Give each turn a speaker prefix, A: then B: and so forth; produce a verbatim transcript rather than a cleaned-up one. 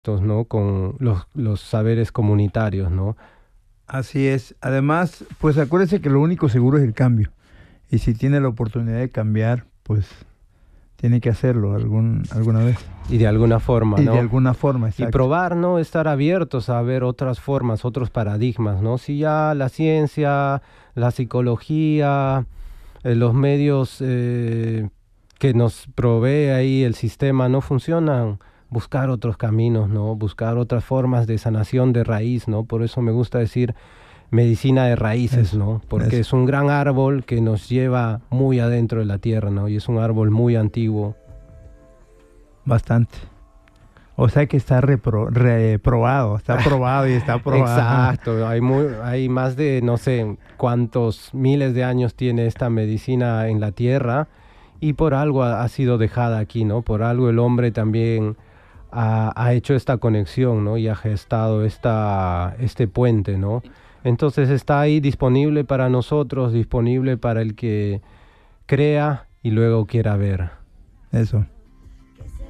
A: ¿no? Con los, los saberes comunitarios, ¿no?
B: Así es. Además, pues acuérdese que lo único seguro es el cambio. Y si tiene la oportunidad de cambiar, pues tiene que hacerlo algún, alguna vez.
A: Y de alguna forma,
B: Y de
A: ¿no?
B: alguna forma,
A: Y
B: exacto.
A: probar, ¿no? Estar abiertos a ver otras formas, otros paradigmas, ¿no? Si ya la ciencia, la psicología, eh, los medios eh, que nos provee ahí el sistema no funcionan, buscar otros caminos, ¿no? Buscar otras formas de sanación de raíz, ¿no? Por eso me gusta decir medicina de raíces,
B: Eso,
A: ¿no? Porque
B: eso.
A: es un gran árbol que nos lleva muy adentro de la tierra, ¿no? Y es un árbol muy antiguo.
B: Bastante. O sea que está repro- reprobado, está probado y está probado.
A: Exacto, hay, muy, hay más de no sé cuántos miles de años tiene esta medicina en la tierra y por algo ha, ha sido dejada aquí, ¿no? Por algo el hombre también ha, ha hecho esta conexión, ¿no? Y ha gestado esta, este puente, ¿no? Entonces está ahí disponible para nosotros, disponible para el que crea y luego quiera ver.
B: Eso.